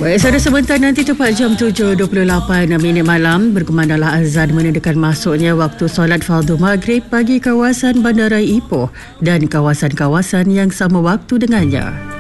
Baik, saudara, sebentar nanti tepat jam 7.28 malam berkumandanglah azan menandakan masuknya waktu solat fardu maghrib bagi kawasan Bandaraya Ipoh dan kawasan-kawasan yang sama waktu dengannya.